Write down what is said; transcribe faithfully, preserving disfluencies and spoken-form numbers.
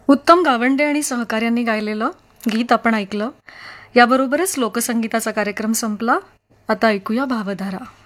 उत्तम गावंडे आणि सहकाऱ्यांनी गायलेलं गीत आपण ऐकलं. याबरोबरच लोकसंगीताचा कार्यक्रम संपला. आता ऐकूया भावधारा.